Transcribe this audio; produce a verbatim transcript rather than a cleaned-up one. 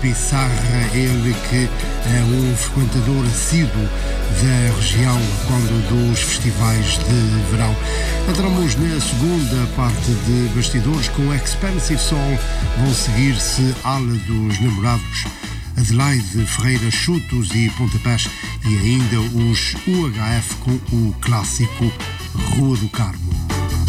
Pissarra, ele que é um frequentador assíduo da região quando dos festivais de verão. Entramos na segunda parte de bastidores com Expensive Soul, vão seguir-se Ala dos Namorados, Adelaide Ferreira, Chutos e Pontapés e ainda os U H F com o clássico Rua do Carmo.